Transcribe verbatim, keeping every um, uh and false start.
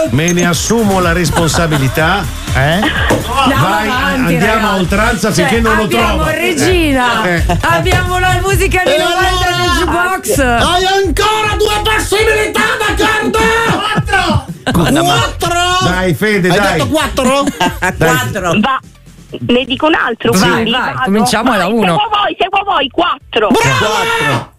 me ne assumo la responsabilità. Eh? No, Vai, avanti, andiamo ragazzi. a oltranza Cioè, finché non lo abbiamo trovo. Regina, Eh. abbiamo la musica di E novanta allora? del jukebox. Hai ancora due possibilità da carta! Quattro! Dai, Fede, Hai dai. detto quattro? Quattro. Va. Ne dico un altro, Vai, quindi vai, vado. cominciamo da Vai, uno. Seguo voi, seguo voi, quattro. Bravo!